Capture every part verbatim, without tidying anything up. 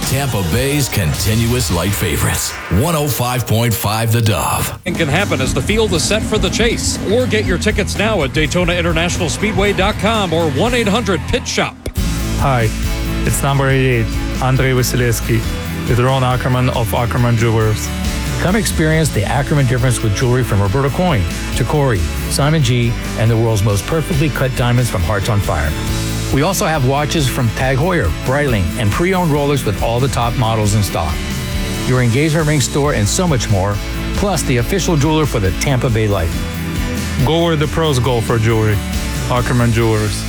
Tampa Bay's continuous light favorites. one oh five point five The Dove. It can happen as the field is set for the chase. Or get your tickets now at Daytona International Speedway dot com or one eight hundred pit shop. Hi, it's number eighty-eight, Andrei Vasilevsky, with Ron Ackerman of Ackerman Jewelers. Come experience the Ackerman difference with jewelry from Roberto Coin, Tacori, Simon G, and the world's most perfectly cut diamonds from Hearts on Fire. We also have watches from Tag Heuer, Breitling, and pre-owned rollers with all the top models in stock. Your engagement ring store and so much more, plus the official jeweler for the Tampa Bay Light. Go where the pros go for jewelry. Ackerman Jewelers.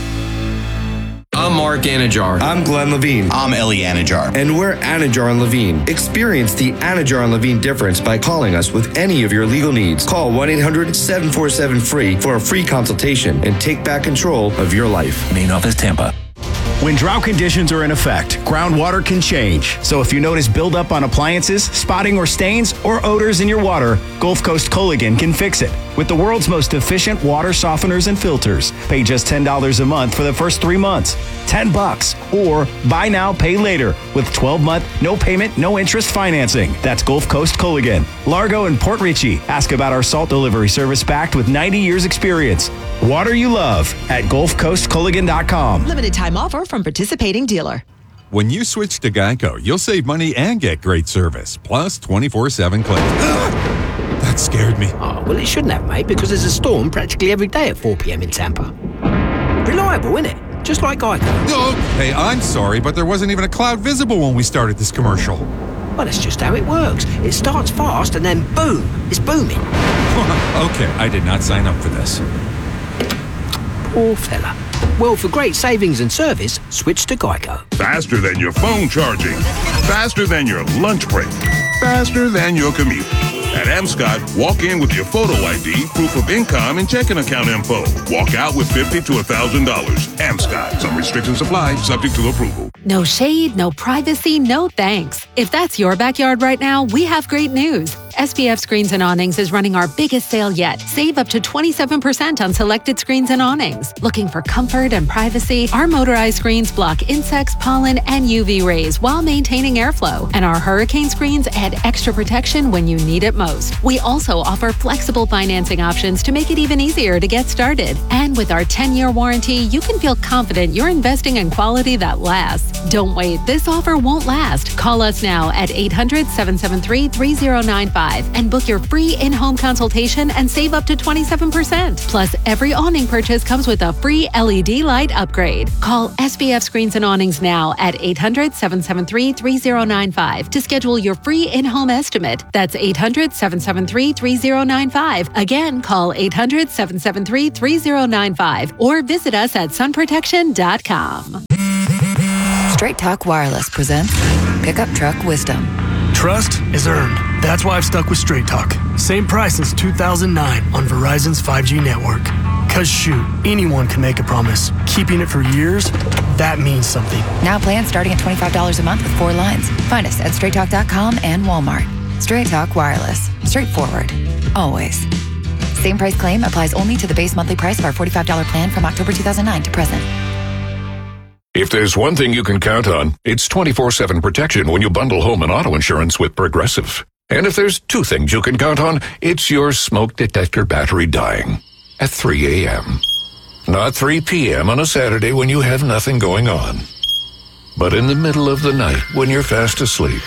I'm Mark Anajar. I'm Glenn Levine. I'm Ellie Anajar. And we're Anajar and Levine. Experience the Anajar and Levine difference by calling us with any of your legal needs. Call one eight hundred seven four seven free for a free consultation and take back control of your life. Main office, Tampa. When drought conditions are in effect, groundwater can change. So if you notice buildup on appliances, spotting or stains, or odors in your water, Gulf Coast Culligan can fix it. With the world's most efficient water softeners and filters, pay just ten dollars a month for the first three months. ten bucks. Or buy now, pay later with twelve month, no payment, no interest financing. That's Gulf Coast Culligan. Largo and Port Richey. Ask about our salt delivery service backed with ninety years experience. Water you love at Gulf Coast Culligan dot com. Limited time offer from participating dealer. When you switch to Geico, you'll save money and get great service, plus twenty-four seven claims. That scared me. Oh, well, it shouldn't have, mate, because there's a storm practically every day at four p.m. in Tampa. Reliable, isn't it? Just like Geico. Oh, hey, I'm sorry, but there wasn't even a cloud visible when we started this commercial. Well, that's just how it works. It starts fast and then boom, it's booming. Okay, I did not sign up for this. Poor fella. Well, for great savings and service, switch to Geico. Faster than your phone charging. Faster than your lunch break. Faster than your commute. At Amscot, walk in with your photo I D, proof of income, and checking account info. Walk out with fifty to one thousand dollars. Amscot. Some restrictions apply, subject to approval. No shade, no privacy, no thanks. If that's your backyard right now, we have great news. S P F Screens and Awnings is running our biggest sale yet. Save up to twenty-seven percent on selected screens and awnings. Looking for comfort and privacy? Our motorized screens block insects, pollen, and U V rays while maintaining airflow. And our hurricane screens add extra protection when you need it most. We also offer flexible financing options to make it even easier to get started. And with our ten-year warranty, you can feel confident you're investing in quality that lasts. Don't wait. This offer won't last. Call us now at eight hundred, seven seven three, three zero nine five and book your free in-home consultation and save up to twenty-seven percent. Plus, every awning purchase comes with a free L E D light upgrade. Call S B F Screens and Awnings now at eight hundred, seven seven three, three zero nine five to schedule your free in-home estimate. That's eight hundred, seven seven three, three zero nine five. Again, call eight hundred, seven seven three, three zero nine five or visit us at sun protection dot com. Straight Talk Wireless presents Pickup Truck Wisdom. Trust is earned. That's why I've stuck with Straight Talk. Same price since two thousand nine on Verizon's five G network. Cause shoot, anyone can make a promise. Keeping it for years, that means something. Now plans starting at twenty-five dollars a month with four lines. Find us at straight talk dot com and Walmart. Straight Talk Wireless. Straightforward. Always. Same price claim applies only to the base monthly price of our forty-five dollars plan from October two thousand nine to present. If there's one thing you can count on, it's twenty-four seven protection when you bundle home and auto insurance with Progressive. And if there's two things you can count on, it's your smoke detector battery dying at three a.m. Not three p.m. on a Saturday when you have nothing going on, but in the middle of the night when you're fast asleep.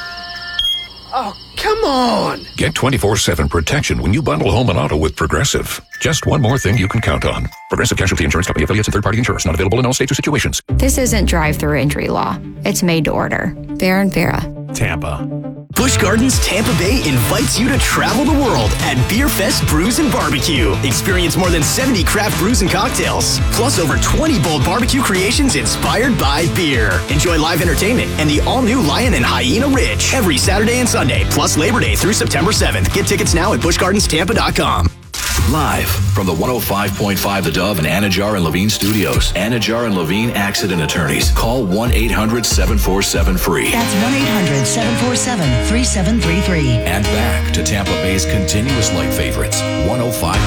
Oh, come on! Get twenty-four seven protection when you bundle home and auto with Progressive. Just one more thing you can count on. Progressive Casualty Insurance Company, affiliates, and third-party insurers. Not available in all states or situations. This isn't drive-through injury law. It's made to order. Vera and Vera. Tampa. Busch Gardens Tampa Bay invites you to travel the world at Beer Fest Brews and Barbecue. Experience more than seventy craft brews and cocktails, plus over twenty bold barbecue creations inspired by beer. Enjoy live entertainment and the all-new Lion and Hyena Ridge every Saturday and Sunday, plus Labor Day through September seventh. Get tickets now at busch gardens tampa dot com. Live from the one oh five point five The Dove and Anajar and Levine studios. Anajar and Levine Accident Attorneys. Call one eight hundred, seven four seven, free. That's one eight hundred, seven four seven, three seven three three. And back to Tampa Bay's continuous light favorites. one oh five